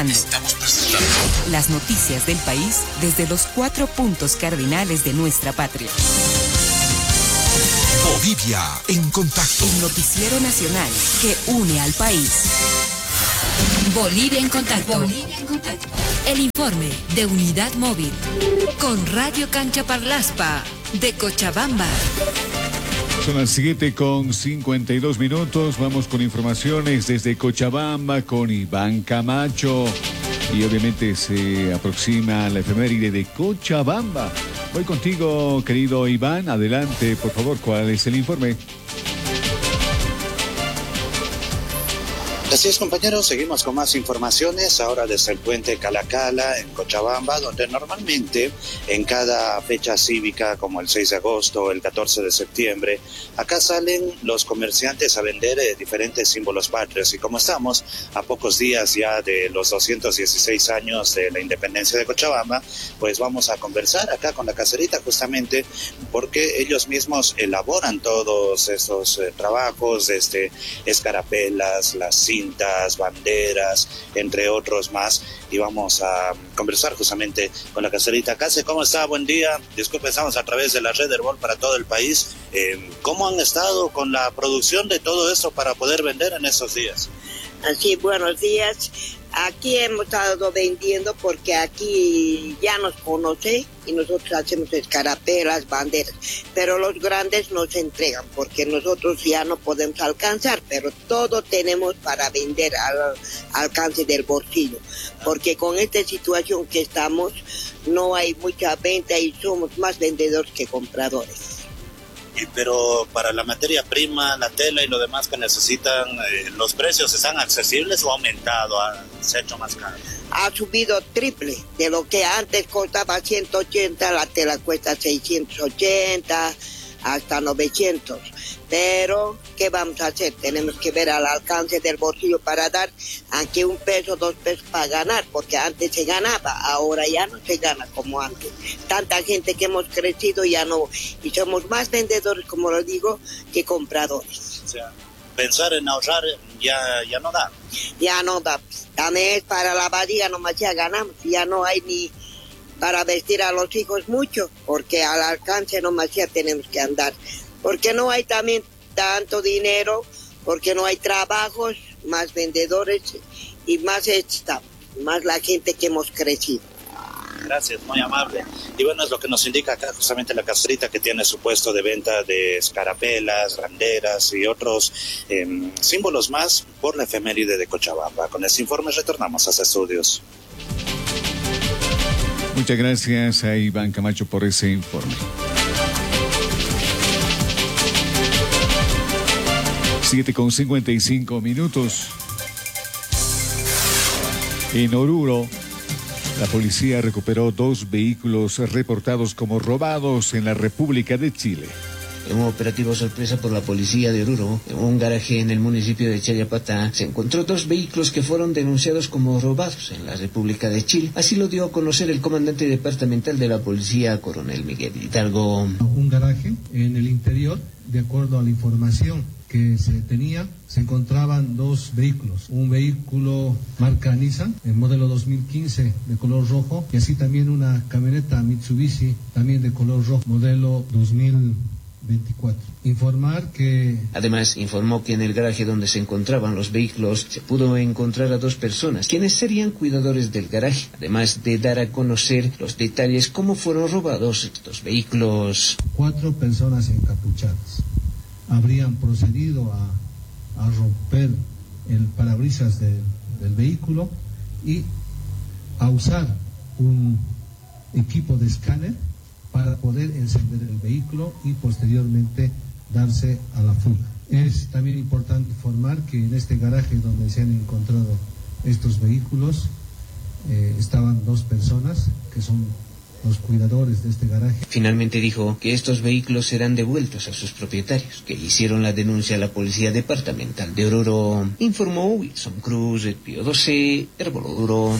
Estamos presentando las noticias del país desde los 4 puntos cardinales de nuestra patria. Bolivia en contacto. El noticiero nacional que une al país. Bolivia en contacto. Bolivia en contacto. El informe de Unidad Móvil con Radio Cancha Parlaspa de Cochabamba. Son las 7:52. Vamos con informaciones desde Cochabamba con Iván Camacho. Y obviamente se aproxima la efeméride de Cochabamba. Voy contigo, querido Iván. Adelante, por favor, ¿cuál es el informe? Así es, compañeros, seguimos con más informaciones, ahora desde el puente Calacala en Cochabamba, donde normalmente en cada fecha cívica como el 6 de agosto o el 14 de septiembre, acá salen los comerciantes a vender diferentes símbolos patrios, y como estamos a pocos días ya de los 216 años de la independencia de Cochabamba, pues vamos a conversar acá con la caserita justamente porque ellos mismos elaboran todos estos trabajos, desde escarapelas, las cintas, banderas, entre otros más, y vamos a conversar justamente con la caserita. Case, ¿cómo está? Buen día. Disculpe, estamos a través de la red Herbol para todo el país. ¿Cómo han estado con la producción de todo esto para poder vender en estos días? Así, buenos días. Aquí hemos estado vendiendo porque aquí ya nos conoce y nosotros hacemos escarapelas, banderas, pero los grandes nos entregan porque nosotros ya no podemos alcanzar, pero todo tenemos para vender al alcance del bolsillo, porque con esta situación que estamos no hay mucha venta y somos más vendedores que compradores. Pero para la materia prima, la tela y lo demás que necesitan, ¿los precios están accesibles o ha aumentado, se ha hecho más caro? Ha subido triple de lo que antes costaba 180, la tela cuesta 680 hasta 900. Pero, ¿qué vamos a hacer? Tenemos que ver al alcance del bolsillo para dar, aunque 1 peso, 2 pesos para ganar, porque antes se ganaba, ahora ya no se gana como antes. Tanta gente que hemos crecido ya no, y somos más vendedores, como lo digo, que compradores. O sea, pensar en ahorrar ya no da. Ya no da. También es para la barriga, nomás ya ganamos, ya no hay ni para vestir a los hijos mucho, porque al alcance nomás ya tenemos que andar. Porque no hay también tanto dinero, porque no hay trabajos, más vendedores y más más la gente que hemos crecido. Gracias, muy amable. Y bueno, es lo que nos indica acá justamente la caserita, que tiene su puesto de venta de escarapelas, banderas y otros símbolos más por la efeméride de Cochabamba. Con este informe retornamos a los estudios. Muchas gracias a Iván Camacho por ese informe. 7:55. En Oruro, la policía recuperó 2 vehículos reportados como robados en la República de Chile. En un operativo sorpresa por la policía de Oruro, en un garaje en el municipio de Chayapata, se encontró 2 vehículos que fueron denunciados como robados en la República de Chile. Así lo dio a conocer el comandante departamental de la policía, coronel Miguel Hidalgo. Un garaje en el interior, de acuerdo a la información que se tenía, se encontraban 2 vehículos. Un vehículo marca Nissan, el modelo 2015 de color rojo, y así también una camioneta Mitsubishi, también de color rojo, modelo 2024. Además, informó que en el garaje donde se encontraban los vehículos se pudo encontrar a 2 personas, quienes serían cuidadores del garaje, además de dar a conocer los detalles cómo fueron robados estos vehículos. 4 personas encapuchadas habrían procedido a romper el parabrisas del vehículo y a usar un equipo de escáner para poder encender el vehículo y posteriormente darse a la fuga. Es también importante informar que en este garaje donde se han encontrado estos vehículos estaban 2 personas que son los cuidadores de este garaje. Finalmente dijo que estos vehículos serán devueltos a sus propietarios, que hicieron la denuncia a la Policía Departamental de Oruro. Informó Wilson Cruz, el Pío 12, Herboloduro.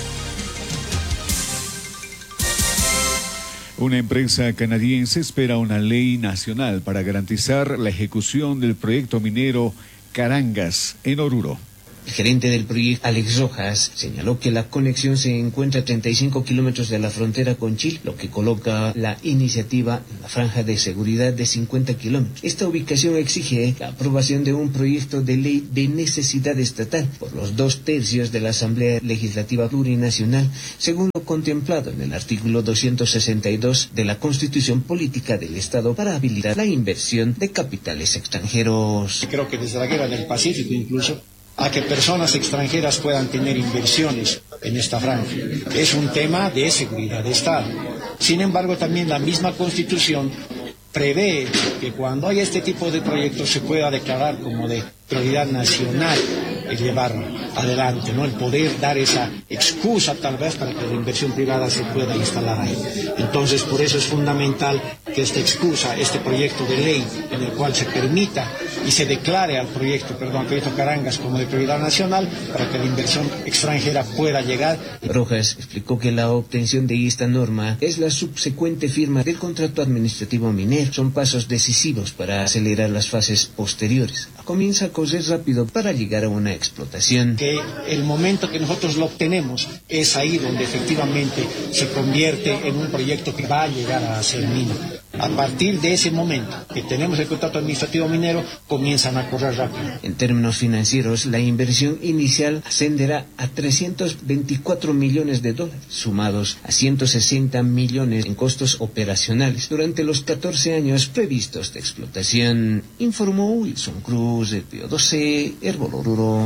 Una empresa canadiense espera una ley nacional para garantizar la ejecución del proyecto minero Carangas en Oruro. El gerente del proyecto, Alex Rojas, señaló que la conexión se encuentra a 35 kilómetros de la frontera con Chile, lo que coloca la iniciativa en la franja de seguridad de 50 kilómetros. Esta ubicación exige la aprobación de un proyecto de ley de necesidad estatal por los 2/3 de la Asamblea Legislativa Plurinacional, según lo contemplado en el artículo 262 de la Constitución Política del Estado para habilitar la inversión de capitales extranjeros. Creo que desde la guerra del Pacífico incluso, a que personas extranjeras puedan tener inversiones en esta franja. Es un tema de seguridad de Estado. Sin embargo, también la misma Constitución prevé que cuando hay este tipo de proyectos se pueda declarar como de prioridad nacional el llevar adelante, ¿no? El poder dar esa excusa tal vez para que la inversión privada se pueda instalar ahí. Entonces, por eso es fundamental que esta excusa, este proyecto de ley en el cual se permita y se declare al proyecto Carangas como de prioridad nacional para que la inversión extranjera pueda llegar. Rojas explicó que la obtención de esta norma es la subsecuente firma del contrato administrativo minero. Son pasos decisivos para acelerar las fases posteriores. Comienza a correr rápido para llegar a una explotación. Que el momento que nosotros lo obtenemos es ahí donde efectivamente se convierte en un proyecto que va a llegar a ser mina. A partir de ese momento que tenemos el contrato administrativo minero, comienzan a correr rápido. En términos financieros, la inversión inicial ascenderá a $324 millones, sumados a 160 millones en costos operacionales durante los 14 años previstos de explotación, informó Wilson Cruz, de Pío 12, Herbol Oruro.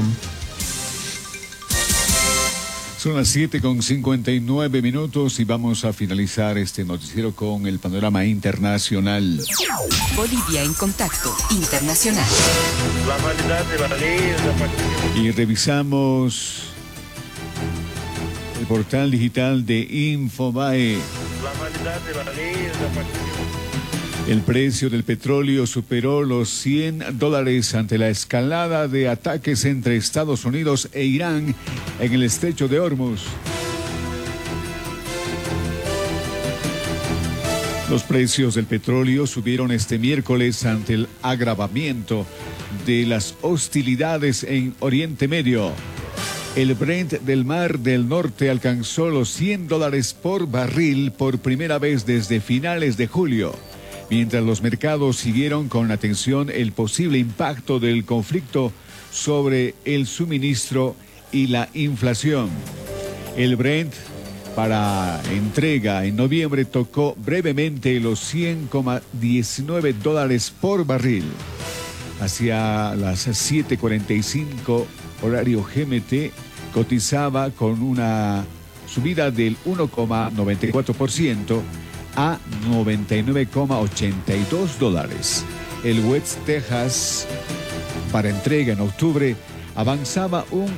Son las 7:59 y vamos a finalizar este noticiero con el panorama internacional. Bolivia en contacto internacional. Y revisamos el portal digital de Infobae. El precio del petróleo superó los $100 ante la escalada de ataques entre Estados Unidos e Irán en el estrecho de Hormuz. Los precios del petróleo subieron este miércoles ante el agravamiento de las hostilidades en Oriente Medio. El Brent del Mar del Norte alcanzó los $100 por barril por primera vez desde finales de julio, mientras los mercados siguieron con atención el posible impacto del conflicto sobre el suministro y la inflación. El Brent para entrega en noviembre tocó brevemente los $100,19 por barril. Hacia las 7:45 horario GMT cotizaba con una subida del 1,94% a $99,82. El West Texas para entrega en octubre avanzaba un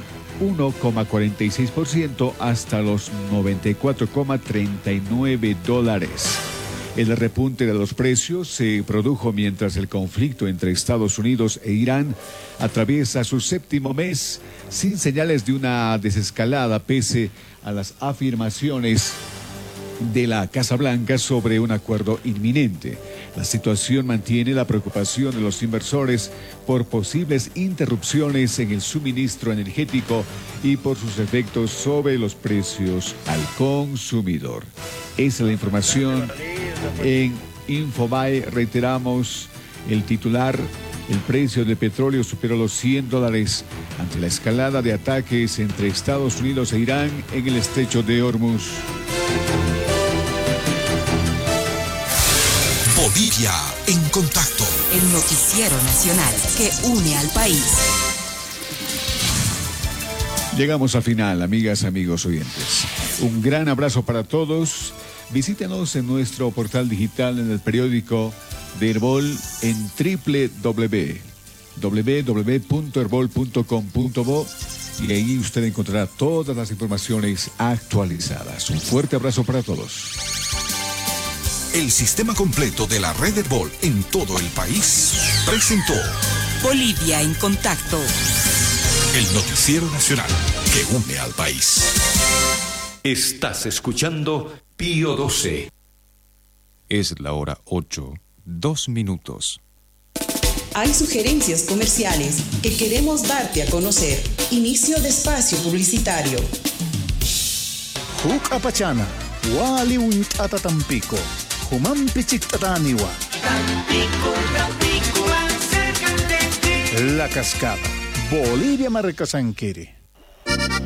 1,46% hasta los $94,39. El repunte de los precios se produjo mientras el conflicto entre Estados Unidos e Irán atraviesa su 7º mes sin señales de una desescalada pese a las afirmaciones de la Casa Blanca sobre un acuerdo inminente. La situación mantiene la preocupación de los inversores por posibles interrupciones en el suministro energético y por sus efectos sobre los precios al consumidor. Esa es la información en Infobae. Reiteramos el titular: el precio del petróleo superó los $100 ante la escalada de ataques entre Estados Unidos e Irán en el estrecho de Hormuz. Bolivia en contacto. El noticiero nacional que une al país. Llegamos al final, amigas, amigos oyentes. Un gran abrazo para todos. Visítenos en nuestro portal digital, en el periódico de Herbol, en www.herbol.com.bo, y ahí usted encontrará todas las informaciones actualizadas. Un fuerte abrazo para todos. El sistema completo de la red Herbol en todo el país presentó Bolivia en contacto. El noticiero nacional que une al país. Estás escuchando Pío 12. Es la hora 8:02. Hay sugerencias comerciales que queremos darte a conocer. Inicio de espacio publicitario. Huk apachana, wali wintata Tampico, humampichik tataniwa. Tampico, Tampico, más cerca de ti. La Cascada, Bolivia Marcasanquiri.